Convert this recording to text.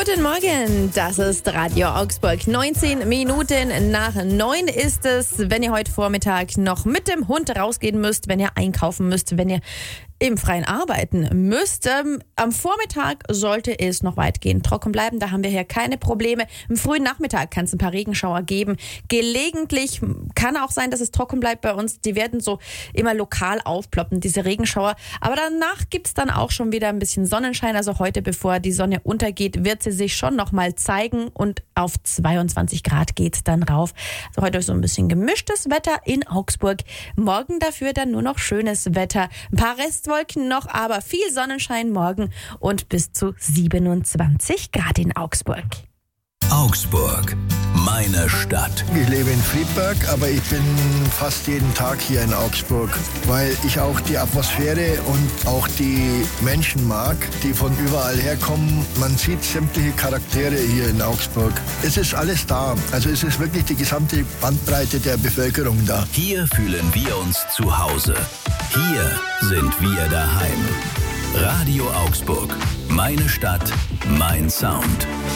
Guten Morgen, das ist Radio Augsburg. 19 Minuten nach 9 ist es, wenn ihr heute Vormittag noch mit dem Hund rausgehen müsst, wenn ihr einkaufen müsst, wenn ihr im Freien arbeiten müsst. Am Vormittag sollte es noch weitgehend trocken bleiben, da haben wir hier keine Probleme. Im frühen Nachmittag kann es ein paar Regenschauer geben. Gelegentlich kann auch sein, dass es trocken bleibt bei uns. Die werden so immer lokal aufploppen, diese Regenschauer. Aber danach gibt es dann auch schon wieder ein bisschen Sonnenschein. Also heute, bevor die Sonne untergeht, wird sie sich schon nochmal zeigen und auf 22 Grad geht's dann rauf. Also heute ist so ein bisschen gemischtes Wetter in Augsburg. Morgen dafür dann nur noch schönes Wetter. Ein paar Restwolken noch, aber viel Sonnenschein morgen und bis zu 27 Grad in Augsburg. Augsburg, meine Stadt. Ich lebe in Friedberg, aber ich bin fast jeden Tag hier in Augsburg, weil ich auch die Atmosphäre und auch die Menschen mag, die von überall herkommen. Man sieht sämtliche Charaktere hier in Augsburg. Es ist alles da. Also es ist wirklich die gesamte Bandbreite der Bevölkerung da. Hier fühlen wir uns zu Hause. Hier sind wir daheim. Radio Augsburg, meine Stadt, mein Sound.